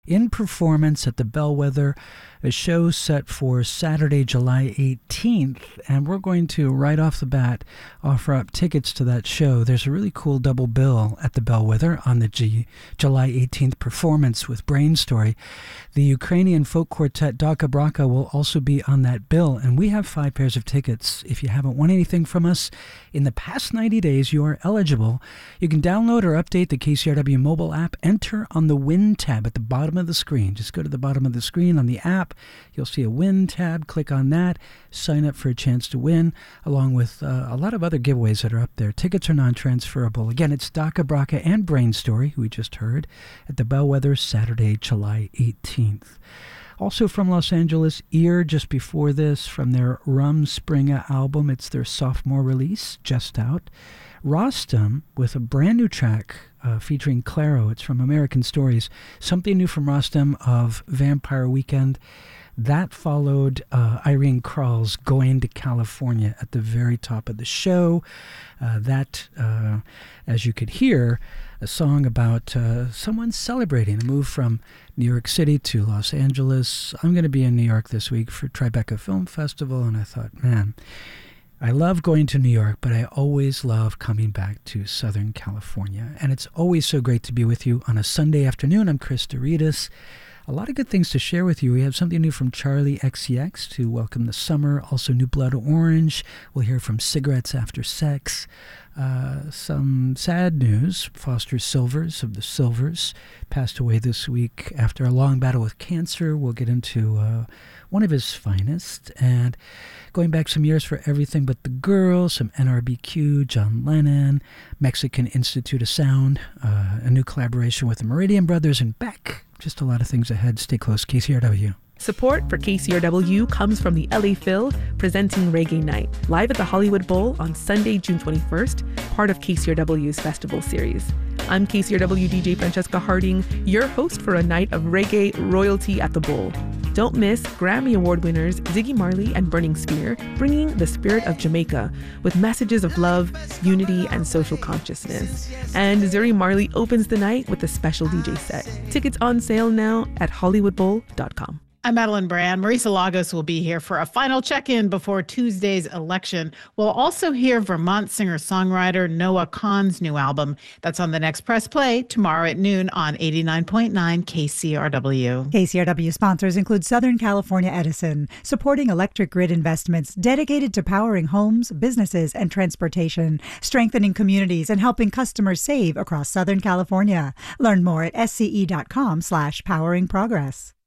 in performance at the Bellwether, a show set for Saturday, July 18th, and we're going to, right off the bat, offer up tickets to that show. There's a really cool double bill at the Bellwether on the July 18th performance with Brain Story. The Ukrainian folk quartet Daka Braka will also be on that bill, and we have 5 pairs of tickets. If you haven't won anything from us in the past 90 days, you are eligible. You can download or update the KCRW mobile app. Enter on the Win tab at the bottom of the screen. Just go to the bottom of the screen on the app. You'll see a Win tab. Click on that. Sign up for a chance to win, along with a lot of other giveaways that are up there. Tickets are non-transferable. Again, it's Daka Braka and Brain Story, who we just heard, at the Bellwether Saturday, July 18th. Also from Los Angeles, Ear, just before this, from their Rumspringa album. It's their sophomore release, just out. Rostam with a brand new track featuring Claro. It's from American Stories. Something new from Rostam of Vampire Weekend. That followed Irene Krall's Going to California at the very top of the show. As you could hear, a song about someone celebrating a move from New York City to Los Angeles. I'm going to be in New York this week for Tribeca Film Festival, and I thought, man, I love going to New York, but I always love coming back to Southern California. And it's always so great to be with you on a Sunday afternoon. I'm Chris Doritas. A lot of good things to share with you. We have something new from Charlie XCX to welcome the summer. Also New Blood Orange. We'll hear from Cigarettes After Sex. Some sad news. Foster Silvers of the Silvers passed away this week after a long battle with cancer. We'll get into one of his finest. And going back some years for Everything But the Girl, some NRBQ, John Lennon, Mexican Institute of Sound, a new collaboration with the Meridian Brothers and Beck. Just a lot of things ahead. Stay close. KCRW. Support for KCRW comes from the LA Phil, presenting Reggae Night, live at the Hollywood Bowl on Sunday, June 21st, part of KCRW's festival series. I'm KCRW DJ Francesca Harding, your host for a night of reggae royalty at the Bowl. Don't miss Grammy Award winners Ziggy Marley and Burning Spear, bringing the spirit of Jamaica with messages of love, unity, and social consciousness. And Zuri Marley opens the night with a special DJ set. Tickets on sale now at hollywoodbowl.com. I'm Madeline Brand. Marisa Lagos will be here for a final check-in before Tuesday's election. We'll also hear Vermont singer-songwriter Noah Kahan's new album. That's on the next Press Play tomorrow at noon on 89.9 KCRW. KCRW sponsors include Southern California Edison, supporting electric grid investments dedicated to powering homes, businesses, and transportation, strengthening communities, and helping customers save across Southern California. Learn more at sce.com/poweringprogress.